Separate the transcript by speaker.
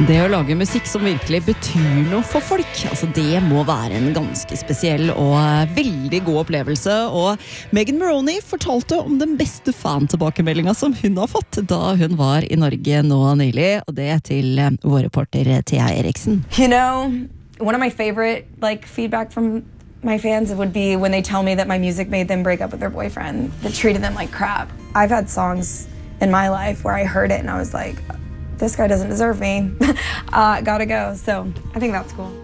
Speaker 1: Det å lage musikk som virkelig betyr noe for folk, altså det må være en ganske spesiell og veldig god opplevelse. Og Megan Moroney fortalte om den beste fan-tilbakemeldingen som hun har fått da hun var i Norge nå nylig, og det til vår reporter Thea Eriksen.
Speaker 2: You know, one of my favorite feedback from my fans would be when they tell me that my music made them break up with their boyfriend, that treated them like crap. I've had songs in my life where I heard it and I was like, this guy doesn't deserve me. Gotta go. So I think that's cool.